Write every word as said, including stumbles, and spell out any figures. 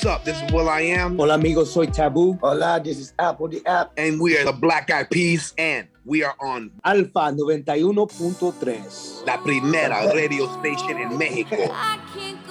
What's up? This is Will I Am. Hola amigos, soy Taboo. Hola, this is Apple the App. And we are the Black Eyed Peas. And we are on Alfa noventa y uno punto tres. La Primera Radio Station in Mexico.